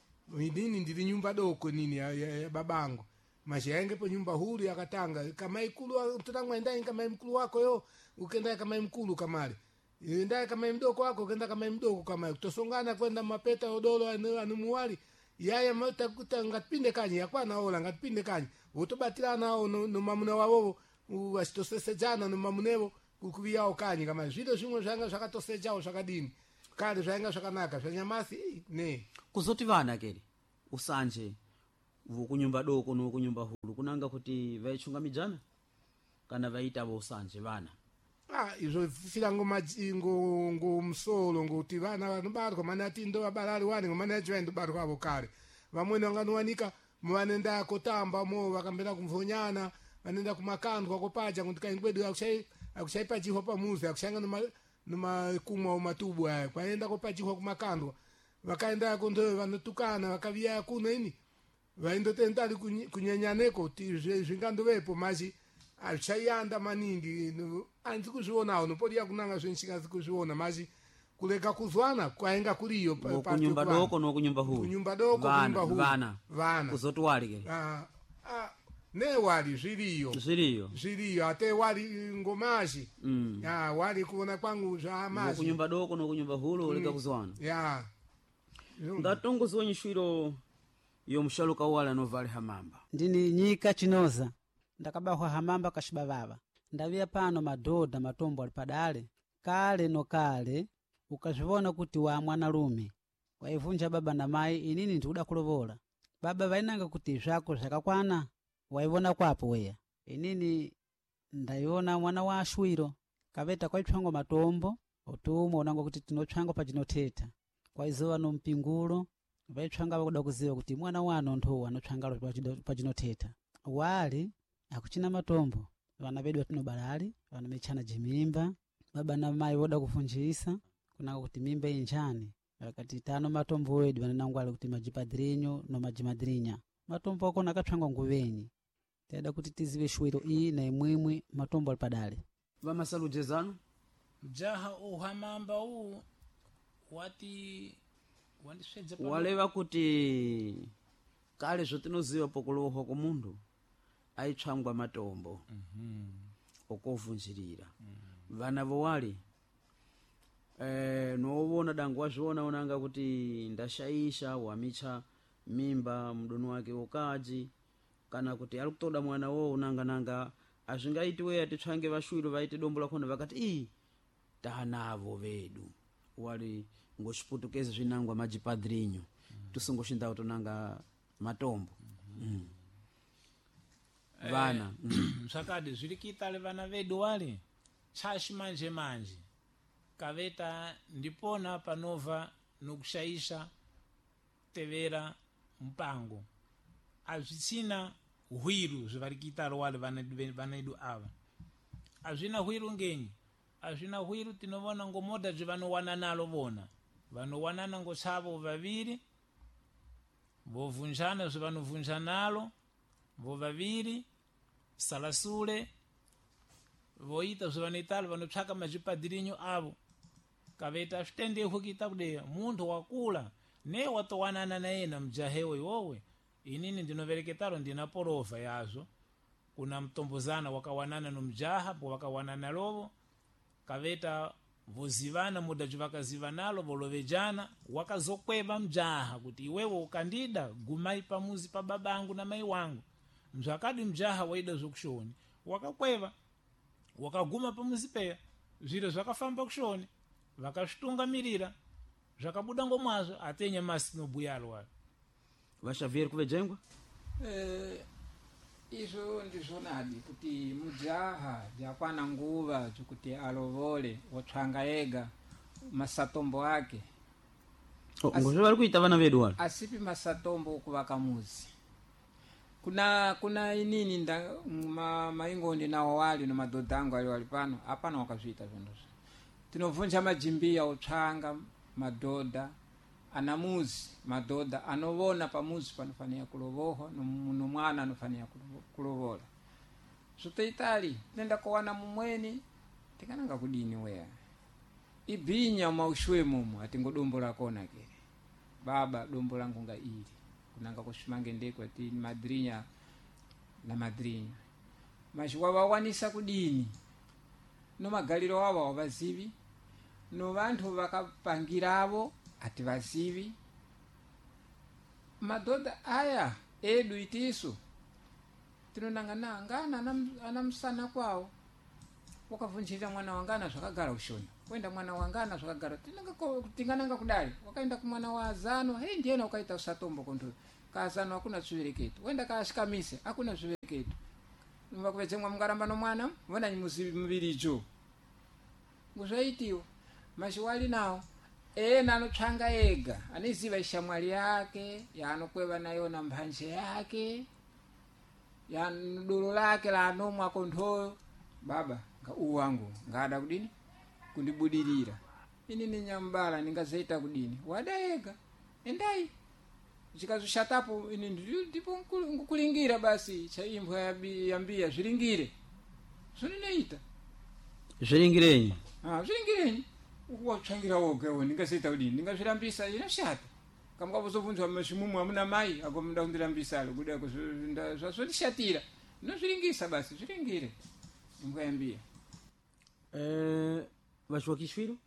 nini ndiri nyumba doko nini ya, ya, ya babangu mashayengepo nyumba huru yakatanga kama ikulu tutangwaendai kama mkulu wako yo ukenda kama mkulu kamale ndai kama mdoko wako ukenda kama mdoko kama kutosongana kwenda mapeta odolo anumuwali yaya mata kutangapinde kanyi yakwana ola ngapinde kanyi utobatirana nao no, no mamuna wavo wasitosesejana no mamunevo kukuviyawo kanyi kama zvilo zvimwe zvanga zvakatosejawo zvakadini kale zvanga zvakanaka zvanyamasi ne kuzoti vana keri usanje vokunyumba doko nokunyumba hulu kunanga kuti vaichunga mijana kana vaitavo usanje vana ah izvo fika ngomajingo ngomsolo ngoti vana vanobarwa mana ati ndo vabarali wani ngomana ajwendo barwa avo kare vamweni vanganowanika vanenda kotamba mo vakambera kumvonyana vanenda kumakandwa kopaja kuti kaingwedu akushai akushaipajiwa pamuzi akushanga noma noma kumwa matubu aya kwaenda kopajiwa kumakandwa vakaenda kondo vanotukana vakaviya kuno ini vaindotenda kunyenyaneko ti zvingandovepo maji achayanda maningi anzi kuzvionawo nopodiya kunanga zvenchikazi kuzviona maji kuleka kuzwana kwaenga kuriyo kunyumba doko nokunyumba hulu kunyumba doko kunyumba hulu vana vana kuzoti wali keri ah ah ne wali zviriyo zviriyo zviriyo ate wali ngomaji mm. ya wali kuona kwangu zva maji kunyumba doko nokunyumba hulu uleka kuzwana ya ngatongoziwa nyishwiro yomushaluka wala novali hamamba ndini nyika chinoza ndakabahwa hamamba kashibavava ndaviya pano madhodha matombo ali padale kale no kale ukazviona kuti wa mwanalume waivunja baba na mai inini ndikuda kulovola baba vainanga kuti zvako zvakakwana waivona kwapo weya inini ndaiona mwana wa ashwiro kaveta kwaitsvango matombo otumwa unanga kuti tinotsvango pachinoteta kwaizova nompingulo vaitsvanga vakuda kuziva kuti mwana wano ntho anotsvangalo pachinoteta wali akuchina matombo vana vedu vatinobalali vana mechana jimimba baba na mai voda kufunjisa kunanga kuti mimba injani vakati tano matombo wedu vananangwala kuti majipadrinyo no majimadrinya matombo akona akatsvangwa nguvenyi taida kuti tizive shwiro iyi na imwimwi matombo ali padale vamasaluje zanu jaha uhamamba u wati wandisvedza waleva kuti kale zvotinoziva pokulowa komundu aitsvangwa matombo mhm okovunjirira mhm vana vowali eh novona dangu wazviona unanga kuti ndashaisha wamicha mimba mdoni wake ukaji kana kuti ali kutoda mwana wo unangananga azvingaitiwe atitsvange vashwiro vaite dombo lakhona vakati ii tanavo vedu wali ngochiputukezi zvinangwa majipadrinyo mm. tusingoshinda utonanga matombo mm. mm. vana mm. zvakadi zviri kuitale vana vedu wali chashi manje manje kaveta ndipona panova nokushaisha tevera mpango azvisina hwiru zvivari kuita wale vana edu ava azvina hwiru ngenyi azvina hwiru tinovona ngomoda zvavanowana nalo vona vanowanana ngotsavo vaviri vovunjana zvanovunja nalo vo vaviri salasule voita zvavanoitalo vanotsvaka mazvipadirinyo avo kaveta zvitendeho kuita kudeya muntu wakula ne watowanana nayena mjahewe iwowe inini ndinovereketalo ndina porova yazvo kuna mtombozana wakawanana nomjaha po wakawanana lovo kaveta vozivana muda jivakaziva nalo volovejana wakazokweva mjaha kuti iwewe ukandida gumai pamuzi pa babangu na mai wangu mzvakadi mjaha waida zvokushoni wakakweva wakaguma pamuzi peya zviro zvakafamba kushoni vakasvitungamirira zvakabuda ngomwazvo atenya masi nobuyalo wayo vashavheri kuvejengwa eh, izvo ndizvonadi kuti mujaha jakwana nguva dzokuti alovole wotsvanga ega masatombo ake oh, ngozvo vari kuita vana vedu wali asipi masatombo okuvaka muzi kuna kuna inini nda ma, maingondi nawo wali nomadhodha angu ali wali pano hapana wakazviita zvondozvo tinovunja majimbiya otsvanga madhodha ana muzi madhodha anovona pamuzi panofanira kulovoha nomwana anofanira kulovola zvotoitali nenda kowana mumweni tikananga kudini weya ibinya maushwe mumu atingodombo lakona ke baba dombo langu nga ili kunanga kushimange ndeko ati madrinya na madrinya mashwa wawanisa kudini no magaliro wava wavazivi no vantu vakapangiravo ati vazivi madhodha aya edu itiso tinonangana ngana anamsana kwawo wakavunjira mwana wangana zvakagara ushoni wenda mwana wangana zvakagara tinanga tingananga kudai wakaenda kumwana wa Azano hey ndiena ukaita usatombo konto kaazano hakuna zvivereketo wenda kaashikamise hakuna zvivereketo numva kuvedzemwa mungaramba nomwana vona nyimuzi muviricho ngozvaitiwa mashiwali nawo ena anotsvanga ega aniziva ishamwali yake yaanokweva nayo na mbanje yake ya dolo lake la anomwa konthoyo baba nga uwangu ngada kudini kundibudirira ini ni nyambala ningazeita kudini wadaega endai chikazoshatapo ini ndipo ngukulingira basi cha imbwa yambia zviringire zvininoita zviringireni ah zviringireni ukuwatsangira woga woni ningazeita kudini ningazvirambisa inashata kamwe kuzovunzwa mashimumu amuna mai akomunda kundirambisa lo kuda kuzvinda zvazvotishatira nozviringisa basi zviringire imbwa yambia eh vashwakishwiro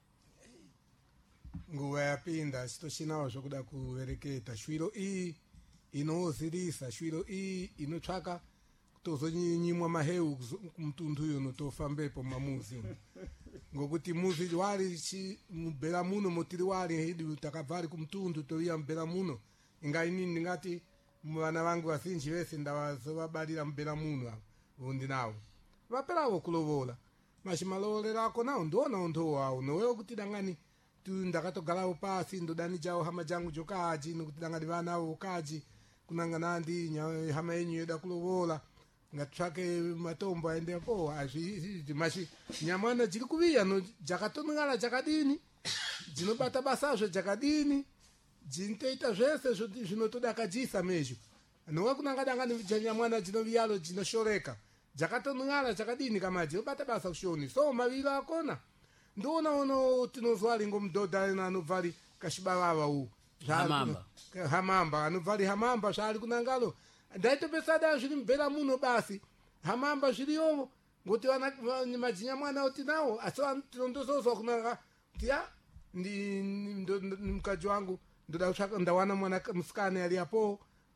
nguva yapinda sitochinawo zvokuda kuvereketa shwiro iyi inozirisa shwiro iyi inotsvaka kutozonyimwa maheu kumutundu uyo notofambepo mamuzi uno ngokuti muzi wali mubhera muno motiri wali hidi takabva ari kumutundu toiya mubhera muno ingainini ndingati vana vangu vazinji vese ndavazovabarira mubhera muno avo ndinawo vaperawo kulovola mashimalovolero ako nawo ndionawo ndowawo nowewo kuti dangani ndakatogalawo pasi ndodani jawo hama jangu jokaji nokuti dangani vanawo kaji kunanganandi hama yenyu yoda kulovola ngatsvake matombo aendepo azviiti mashi nyamwana dziri kuviya no jakatonongana jakadini dzinobata basazvo jakadini dzintoita zvese zvinotodakadzisa mezvo nowe kunangadangani nyamwana dzinoviyalo dzinoshoreka jakatonongana jakadini kama dzinobata basa kushoni so maviro akona ndona ono tinozwali ngomdhodha anobvari kashibavava u hamamba hamamba anobvari hamamba zvali kunangalo ndaitopesada zviri mbera muno basi hamamba zviriyo ngoti vana madzinya mwana uti nawo asi tinondozozwa kunanga tia ndi mukadzi wangu ndoda kutsvaka ndawana mwana musikana ali apo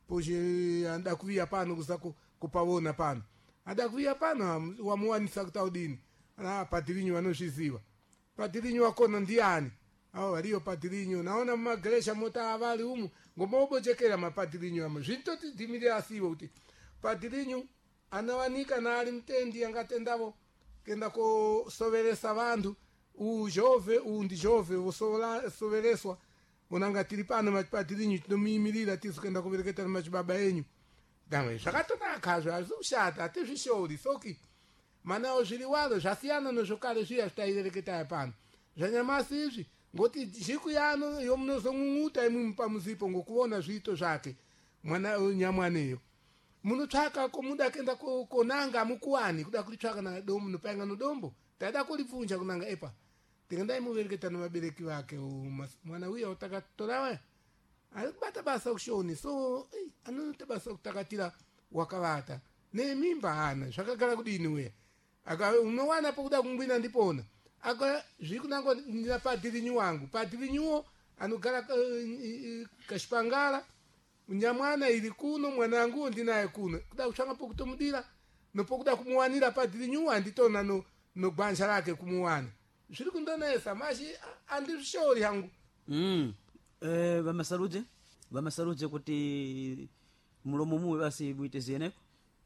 poje adakuviya pano kuza ku- kupawona pano adakuviya pano wamuwanisa kutaudini ah, patirinyo wanozviziva patirinyo wakona ndiani awo waliyo patirinyo naona mumageresha mota avali umu ngomaobojekera mapatirinyo amo zvinototidzimirira asiwo kuti patirinyo anawanika naali mtendi angatendavo kenda kosoveresa vantu uwu jove uwu ndi jove wosovereswa unanga tiri pano mapatirinyo tinomiyimirira tisu kenda kuvereketa namachibaba enyu damwe zvakatonakazvo hazvikushata hatizvishori soki manawo zviri walo zvasiyana nozvokare zviya zvitairereketaya pano zvanyamasi izvi ngoti zhiku yano yomunozong'ung'uta imwi pamuzipo ngokuona zviito zvake mwana nyamwaneyo munotsvaka komuda kenda ko- konanga mukuwani kuda kulitsvaka nadombo nopainga nodombo taida kulipfunja kunanga epa tingandaimuvereketa navabereki vake u- mas- mwana uya utakatorawa arikubata basa kushoni so ei, anoita basa kutakatira wakavata nemimba hana zvakagara kudini uya aka unowana pokuda kungwina ndipona aka zvikunangwa nina patirinyu wangu patirinyuwo anogara ka- i- i- kashipangala nyamwana ili kuno mwananguwo ndinaye kuno kuda kutsvanga pokutomudira nopokuda kumuwanira patirinyu anditona no, no gwansha rake kumuwana zviri kundonesa mashi andizvishori hangu mm. eh, vamasaluje vamasaluje kuti mulomo muwe basi muite ziyeneko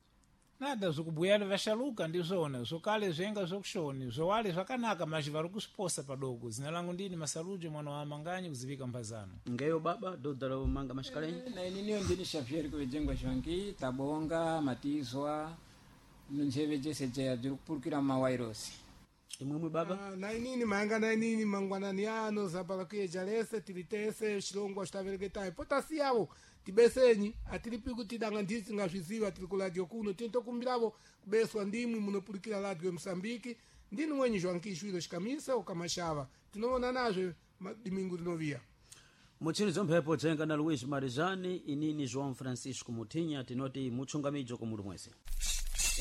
nada zvikubuyani vashaluka ndizvona zvokale zvenga zvokushoni zvowale zvakanaka mazhi vari kusiposa padoko zina langu ndini Masaluje mwana wa Manganyi kuzivika Mbazano ngeyo baba dodha la manga mashikalenyi na ininiyo ndini Xavier kuvejengwa zvangi tabonga matizwa nonjeve jese jeya dziri kupurukira mumawairosi imwimwi baba Ah, nainini maenga nainini mangwanani ano zapala kuyeja lese tilitese chilongwa chitavereketayo potasi yavo tibesenyi atilipi kuti danga ndisi ngazviziva tili kuladio kuno tintokumbiravo kubeswa ndimwi munopurikira radio Msambiki ndini mwenyi zvankishwiro chikamisa ukamashava tinoona nazve dimingu rinoviya muchini zomphepo jenga na Luis Marijani inini João Francisco Mutinha tinoti muchungamijo kumulu mwese